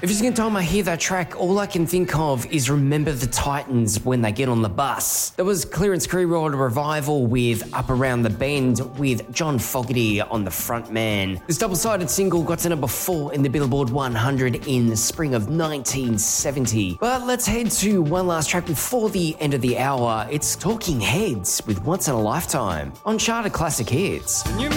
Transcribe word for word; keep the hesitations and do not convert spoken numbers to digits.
Every single time I hear that track, all I can think of is Remember the Titans when they get on the bus. There was Clearance Crew-Roller Revival with Up Around the Bend with John Fogerty on the front man. This double-sided single got to number four in the Billboard one hundred in the spring of nineteen seventy. But let's head to one last track before the end of the hour. It's Talking Heads with Once in a Lifetime on Charter Classic Hits.